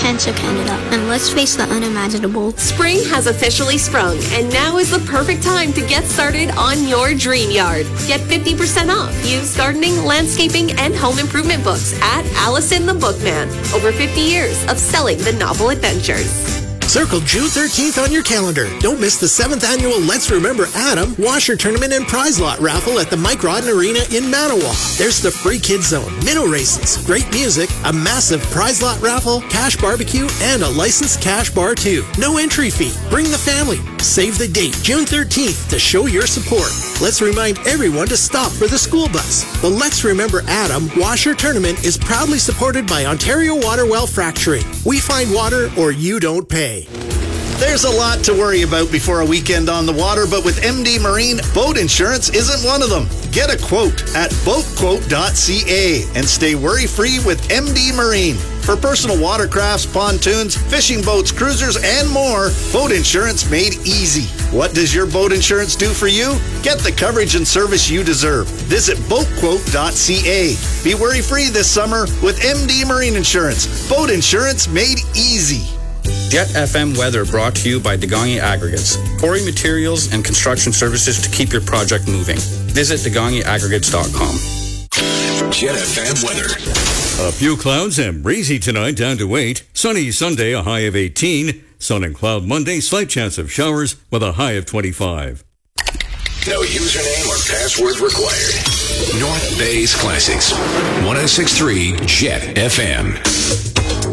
cancer Canada, and let's face the unimaginable. Spring has officially sprung, and now is the perfect time to get started on your dream yard. Get 50% off used gardening, landscaping, and home improvement books at Allison the Bookman. Over 50 years of selling the novel adventures. Circle June 13th on your calendar. Don't miss the 7th annual Let's Remember Adam Washer Tournament and Prize Lot Raffle at the Mike Rodden Arena in Manawa. There's the free kids zone, minnow races, great music, a massive prize lot raffle, cash barbecue, and a licensed cash bar too. No entry fee. Bring the family. Save the date, June 13th, to show your support. Let's remind everyone to stop for the school bus. The Let's Remember Adam Washer Tournament is proudly supported by Ontario Water Well Fracturing. We find water or you don't pay. There's a lot to worry about before a weekend on the water, but with MD Marine, boat insurance isn't one of them. Get a quote at boatquote.ca and stay worry-free with MD Marine. For personal watercrafts, pontoons, fishing boats, cruisers, and more, boat insurance made easy. What does your boat insurance do for you? Get the coverage and service you deserve. Visit boatquote.ca. Be worry-free this summer with MD Marine Insurance. Boat insurance made easy. Jet FM weather brought to you by Degangi Aggregates. Quarry materials and construction services to keep your project moving. Visit DegangiAggregates.com. Jet FM weather. A few clouds and breezy tonight, down to 8. Sunny Sunday, a high of 18. Sun and cloud Monday, slight chance of showers with a high of 25. No username or password required. North Bay's Classics. 106.3 Jet FM.